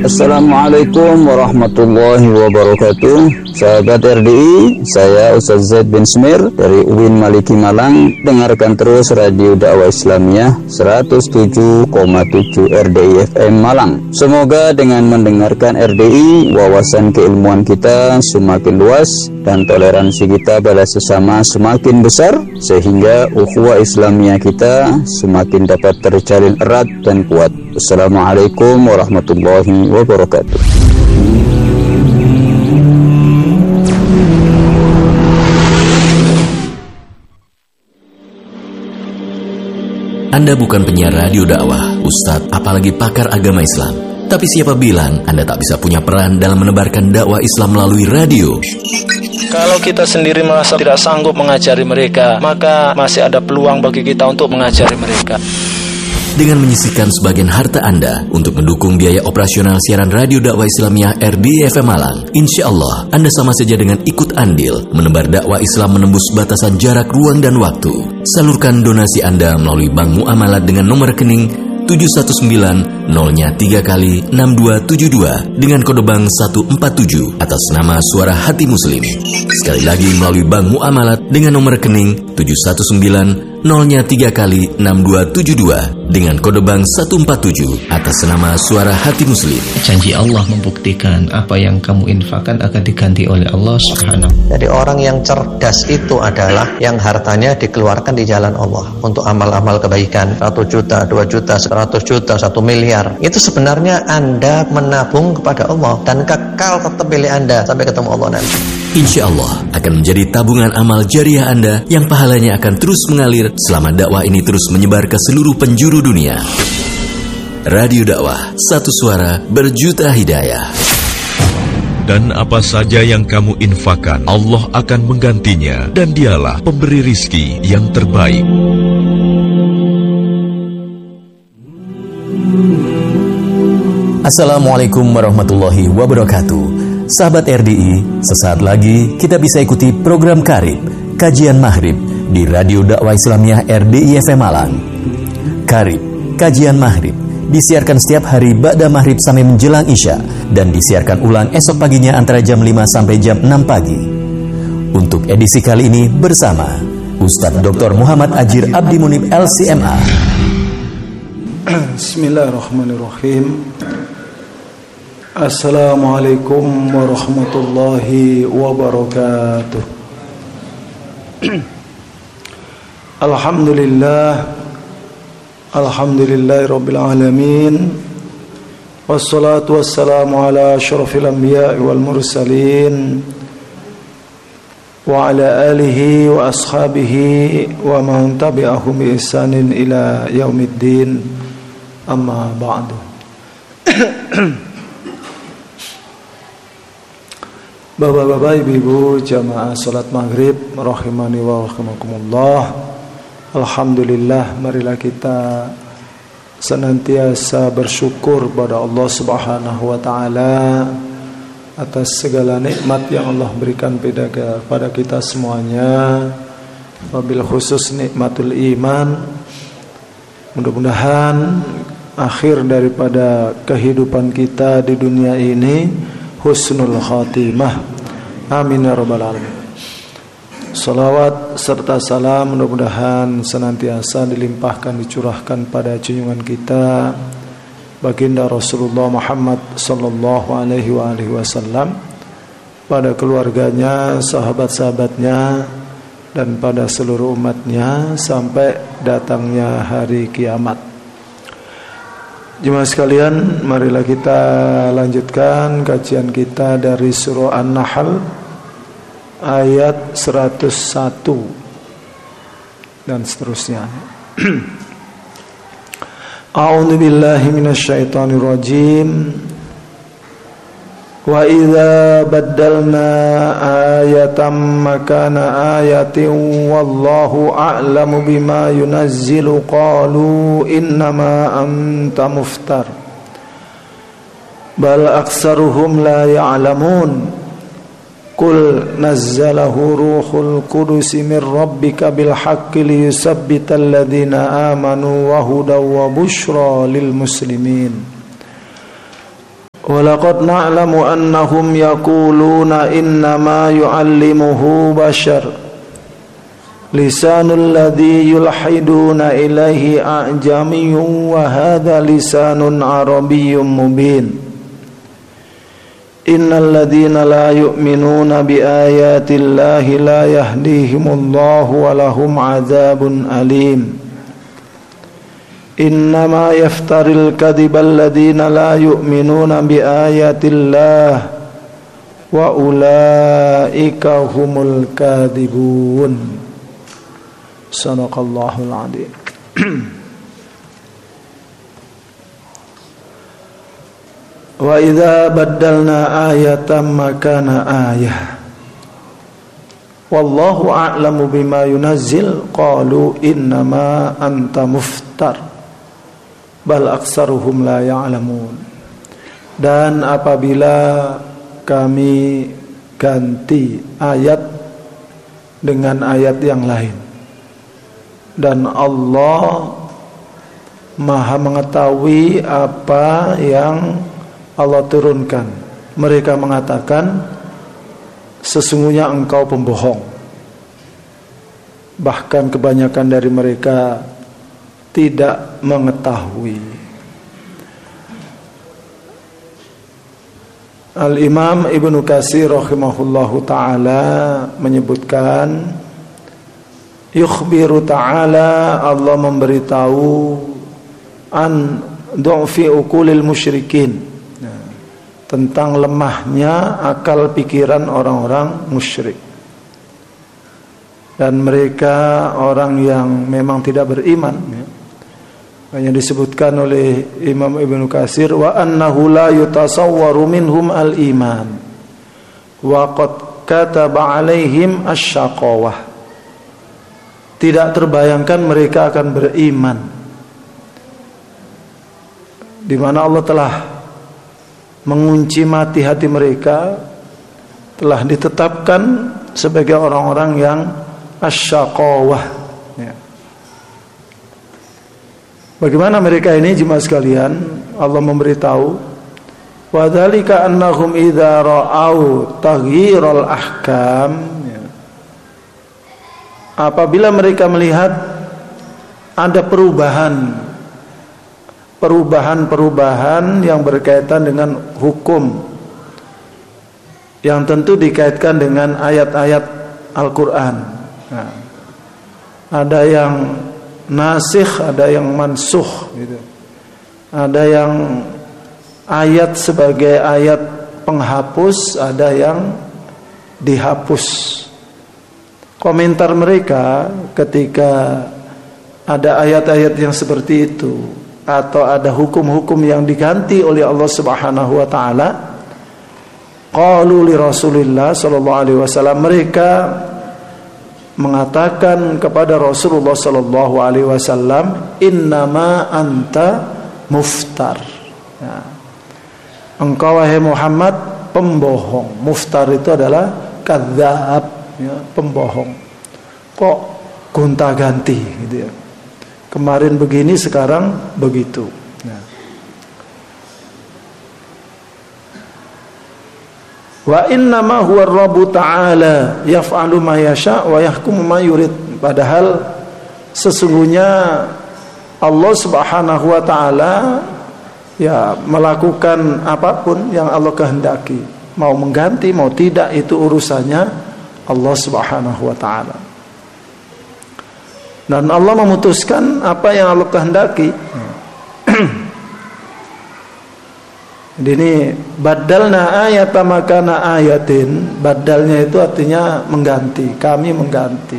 Assalamualaikum warahmatullahi wabarakatuh. Sahabat RDI, saya Ustaz Zaid bin Smir dari UIN Maliki Malang. Dengarkan terus Radio Dakwah Islamiyah 107,7 RDI FM Malang. Semoga dengan mendengarkan RDI, wawasan keilmuan kita semakin luas dan toleransi kita pada sesama semakin besar, sehingga ukhuwah Islamiyah kita semakin dapat terjalin erat dan kuat. Assalamualaikum warahmatullahi wabarakatuh. Anda bukan penyiar radio dakwah, ustadz, apalagi pakar agama Islam. Tapi siapa bilang Anda tak bisa punya peran dalam menebarkan dakwah Islam melalui radio? Kalau kita sendiri merasa tidak sanggup mengajari mereka, maka masih ada peluang bagi kita untuk mengajari mereka. Dengan menyisihkan sebagian harta Anda untuk mendukung biaya operasional siaran radio dakwah Islamiyah RDI FM Malang, insya Allah Anda sama saja dengan ikut andil menebar dakwah Islam menembus batasan jarak, ruang, dan waktu. Salurkan donasi Anda melalui Bank Muamalat dengan nomor rekening 719-03-6272 dengan kode bank 147 atas nama Suara Hati Muslim. Sekali lagi melalui Bank Muamalat dengan nomor rekening 719-03-6272 dengan kode bank 147 atas nama Suara Hati Muslim. Janji Allah membuktikan apa yang kamu infakkan akan diganti oleh Allah Subhanahu. Jadi orang yang cerdas itu adalah yang hartanya dikeluarkan di jalan Allah untuk amal-amal kebaikan. 1 juta, 2 juta, 100 juta, 1 miliar. Itu sebenarnya Anda menabung kepada Allah dan kekal tetap milik Anda sampai ketemu Allah nanti. Insya Allah akan menjadi tabungan amal jariah Anda yang pahalanya akan terus mengalir selama dakwah ini terus menyebar ke seluruh penjuru dunia. Radio dakwah, satu suara berjuta hidayah. Dan apa saja yang kamu infakkan, Allah akan menggantinya, dan Dialah pemberi rizki yang terbaik. Assalamualaikum warahmatullahi wabarakatuh. Sahabat RDI, sesaat lagi kita bisa ikuti program Karib, Kajian Maghrib di Radio Dakwah Islamiyah RDI FM Malang. Karib, Kajian Maghrib disiarkan setiap hari ba'da maghrib sampai menjelang isya dan disiarkan ulang esok paginya antara jam 5 sampai jam 6 pagi. Untuk edisi kali ini bersama Ustadz Dr. Muhammad Ajir Abdi Munib LCMA. Bismillahirrahmanirrahim. Assalamualaikum warahmatullahi wabarakatuh. Alhamdulillahi rabbil alamin. Wassalatu wassalamu ala asyrafil anbiya'i wal mursalin wa ala alihi wa ashabihi wa man tabi'ahum bi ihsanin ila yaumiddin. Amma ba'du. Bapak-bapak, ibu-ibu, jamaah salat maghrib rahimani wa rahimakumullah. Alhamdulillah, marilah kita senantiasa bersyukur pada Allah Subhanahu wa taala atas segala nikmat yang Allah berikan pada kita semuanya. Wabil khusus nikmatul iman. Mudah-mudahan akhir daripada kehidupan kita di dunia ini husnul khatimah. Amin ya rabbal alamin. Salawat serta salam mudah-mudahan senantiasa dilimpahkan, dicurahkan pada junjungan kita baginda Rasulullah Muhammad sallallahu alaihi wasallam, pada keluarganya, sahabat-sahabatnya, dan pada seluruh umatnya sampai datangnya hari kiamat. Jemaah sekalian, marilah kita lanjutkan kajian kita dari surah An-Nahl ayat 101 dan seterusnya. A'udzu billahi minasyaitonir rajim. Wa idza baddalna ayatan makana ayatin wallahu a'lamu bima yunazzilu qalu innama anta muftar bal aktsaruhum la ya'lamun qul nazzalahu ruhul qudus min rabbika bil haqqi liyusabbital ladzina amanu wa hudaw wa busyra lil muslimin. Wa walaqad na'lamu annahum yaquluna innama yu'allimuhu bashar lisanul ladzi yulhiduna ilaihi a'jamiyyun wa hadha lisanun arabiyyun mubin innal ladzina la yu'minuna bi ayati llahi la yahdihimullahu wa lahum 'adzabun alim innama yaftaril kadhiba alladzina la yu'minuna bi ayati llah wa ulaika humul kadhibun. Sadaqallahul adzim. Wa idza baddalna ayatan makana ayah wallahu a'lamu bima yunazzil qalu innama anta muftar bal aksaruhum la ya'lamun. Dan apabila kami ganti ayat dengan ayat yang lain dan Allah Maha mengetahui apa yang Allah turunkan, mereka mengatakan sesungguhnya engkau pembohong. Bahkan kebanyakan dari mereka tidak mengetahui. Al-Imam Ibnu Katsir rahimahullahu ta'ala menyebutkan, yukhbiru ta'ala, Allah memberitahu an du'fi uqulil musyrikin, tentang lemahnya akal pikiran orang-orang musyrik. Dan mereka orang yang memang tidak beriman, hanya disebutkan oleh Imam Ibnu Katsir wa annahu la yutasawwaru minhum al-iman wa qad kataba alaihim asyaqawah. Tidak terbayangkan mereka akan beriman, di mana Allah telah mengunci mati hati mereka, telah ditetapkan sebagai orang-orang yang asyaqawah. Ya. Bagaimana mereka ini jemaah sekalian? Allah memberitahu, wa dzalika annahum idza ra'au taghyiral ahkam, ya. Apabila mereka melihat ada perubahan yang berkaitan dengan hukum, yang tentu dikaitkan dengan ayat-ayat Al-Quran. Nah, ada yang nasikh, ada yang mansukh, gitu. Ada yang ayat sebagai ayat penghapus, ada yang dihapus. Komentar mereka ketika ada ayat-ayat yang seperti itu, atau ada hukum-hukum yang diganti oleh Allah Subhanahu wa taala, qalu li Rasulillah sallallahu alaihi wasallam, mereka mengatakan kepada Rasulullah sallallahu alaihi wasallam, innama anta muftar. Ya. Engkau wahai Muhammad pembohong. Muftar itu adalah kadzdzab, ya, pembohong. Kok gonta-ganti gitu ya. Kemarin begini, sekarang begitu. Nah. Wa innama huwa Rabbu ta'ala yaf'alu ma yasha' wa yahkumu ma yurid. Padahal sesungguhnya Allah Subhanahu wa taala ya melakukan apapun yang Allah kehendaki. Mau mengganti mau tidak, itu urusannya Allah Subhanahu wa taala. Dan Allah memutuskan apa yang Allah kehendaki. Jadi ini badalna ayata makana ayatin. Badalnya itu artinya mengganti. Kami mengganti.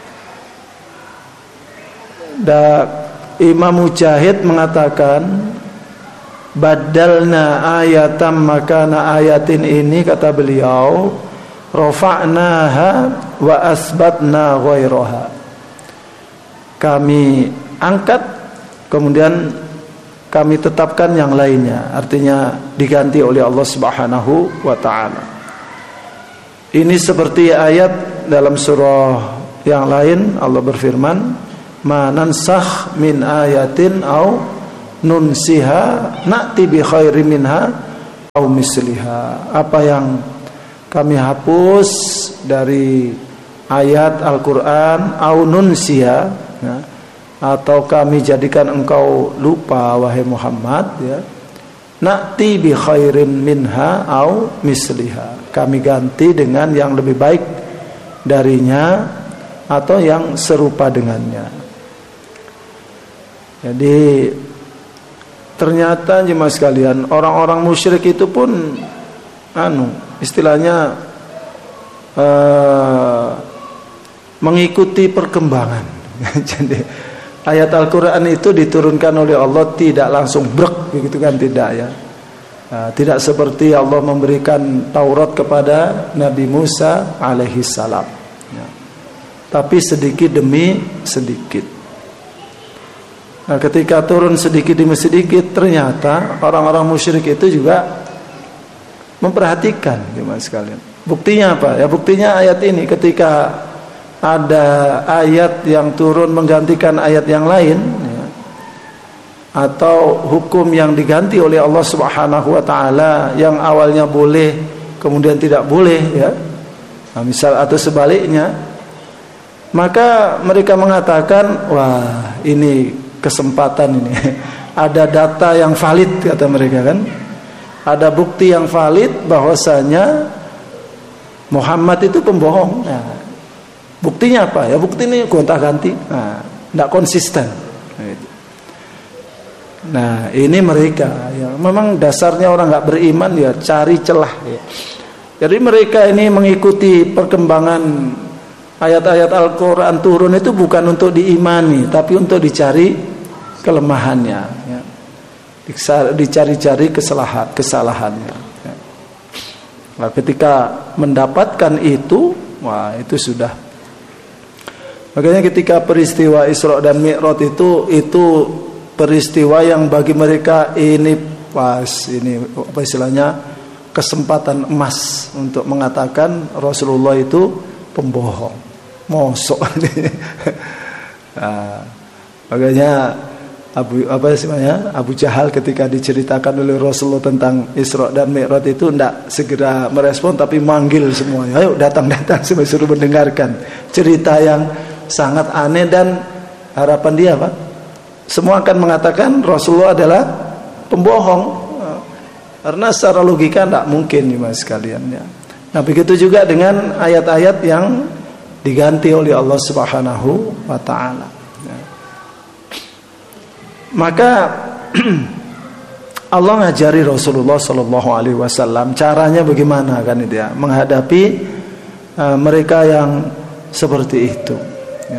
Dan Imam Mujahid mengatakan, badalna ayatam makana ayatin ini, kata beliau, rafa'naha wa asbatna ghairaha. Kami angkat, kemudian kami tetapkan yang lainnya. Artinya diganti oleh Allah Subhanahu wa ta'ala. Ini seperti ayat dalam surah yang lain, Allah berfirman, ma nansakh min ayatin au nunsiha na'ti bi khairin minha au misliha, apa yang kami hapus dari ayat Al-Qur'an au nunsiha, ya, atau kami jadikan engkau lupa wahai Muhammad, ya, na'ti bi khairin minha au misliha, kami ganti dengan yang lebih baik darinya atau yang serupa dengannya. Jadi ternyata jemaah sekalian, orang-orang musyrik itu pun istilahnya mengikuti perkembangan. Jadi ayat Al-Quran itu diturunkan oleh Allah tidak langsung brek begitu kan, tidak ya. Tidak seperti Allah memberikan Taurat kepada Nabi Musa alaihi salam, ya. Tapi sedikit demi sedikit. Nah, ketika turun sedikit demi sedikit, ternyata orang-orang musyrik itu juga memperhatikan, gimana sekalian. Buktinya apa? Ya buktinya ayat ini, ketika ada ayat yang turun menggantikan ayat yang lain, ya, atau hukum yang diganti oleh Allah Subhanahu wa taala yang awalnya boleh kemudian tidak boleh, ya. Nah, misal atau sebaliknya, maka mereka mengatakan, wah, ini kesempatan ini. Ada data yang valid, kata mereka kan. Ada bukti yang valid bahwasanya Muhammad itu pembohong. Nah, buktinya apa? Ya bukti ini gonta-ganti. Nah, tidak konsisten. Nah, ini mereka ya, memang dasarnya orang nggak beriman ya cari celah, ya. Jadi mereka ini mengikuti perkembangan ayat-ayat Al-Quran turun itu bukan untuk diimani, tapi untuk dicari kelemahannya, ya. Dicari-cari kesalahannya, ya. Nah, ketika mendapatkan itu, wah itu sudah. Makanya ketika peristiwa Isra dan Mi'raj itu peristiwa yang bagi mereka ini pas ini apa istilahnya kesempatan emas untuk mengatakan Rasulullah itu pembohong, mosok. Nah, makanya Abu Jahal ketika diceritakan oleh Rasulullah tentang Isra dan Mi'raj itu tidak segera merespon, tapi manggil semuanya, ayo datang-datang, sampai suruh mendengarkan cerita yang sangat aneh, dan harapan dia apa? Semua akan mengatakan Rasulullah adalah pembohong, karena secara logika tidak mungkin, mas sekalian, ya. Nah begitu juga dengan ayat-ayat yang diganti oleh Allah Subhanahu wa taala. Maka Allah ngajari Rasulullah Sallallahu Alaihi Wasallam caranya bagaimana kan itu ya, menghadapi mereka yang seperti itu, ya.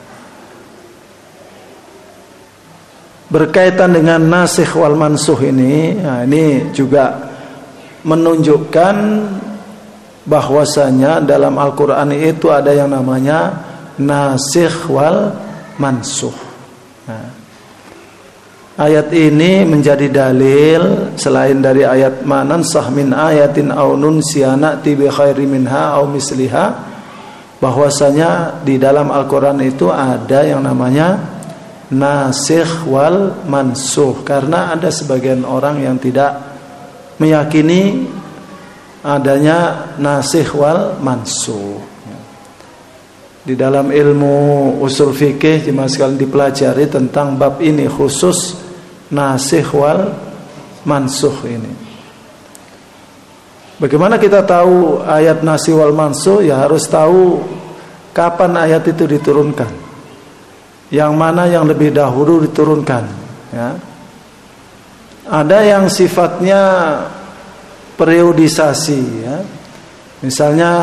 Berkaitan dengan nasikh wal mansuh ini, nah ini juga menunjukkan bahwasanya dalam Al-Quran itu ada yang namanya nasikh wal mansuh. Nah, ayat ini menjadi dalil selain dari ayat manansah min ayatin aw nunsiha na'ti bi khairi minha aw misliha, bahwasanya di dalam Al-Quran itu ada yang namanya nasikh wal mansuh, karena ada sebagian orang yang tidak meyakini adanya nasikh wal mansuh. Di dalam ilmu usul fikih jemaah sekalian dipelajari tentang bab ini khusus nasikh wal mansuh ini. Bagaimana kita tahu ayat nasikh wal mansuh? Ya harus tahu kapan ayat itu diturunkan, yang mana yang lebih dahulu diturunkan, ya. Ada yang sifatnya periodisasi, ya. Misalnya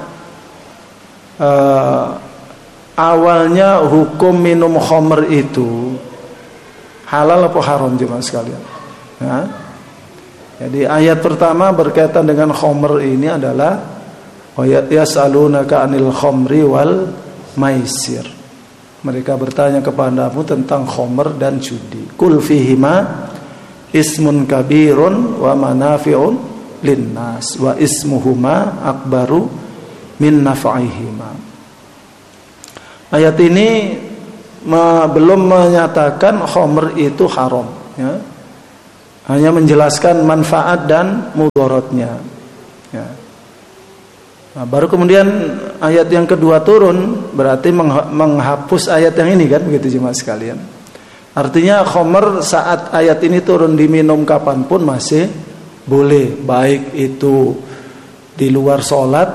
awalnya hukum minum khamr itu halal apa haram jemaah sekalian, ya. Jadi ayat pertama berkaitan dengan khamr ini adalah ayat yas'alunaka 'anil khamri wal maisir. Mereka bertanya kepadamu tentang khamr dan judi. Qul fihima ismun kabirun wa manafi'un linnas wa ismuhuma akbaru min naf'ihima. Ayat ini belum menyatakan khamr itu haram, ya. hanya menjelaskan manfaat dan mudaratnya. Ya. Nah, baru kemudian ayat yang kedua turun, berarti menghapus ayat yang ini kan, begitu jemaah sekalian. Artinya khamr saat ayat ini turun diminum kapanpun masih boleh, baik itu di luar sholat